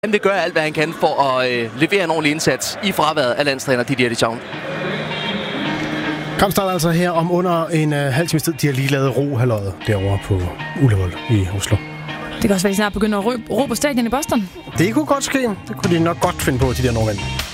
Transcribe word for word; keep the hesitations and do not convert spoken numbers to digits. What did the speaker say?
Han vil gøre alt, hvad han kan for at øh, levere en ordentlig indsats i fraværet af landstræner Didier Deschamps. Kamp starter altså her om under en øh, halv times tid. De har lige lavet ro-halløjet derovre på Ullevål i Oslo. Det kan også være, at de snart begynder at ro, ro på stadion i Boston. Det kunne godt ske. Det kunne de nok godt finde på, de der nordmænd.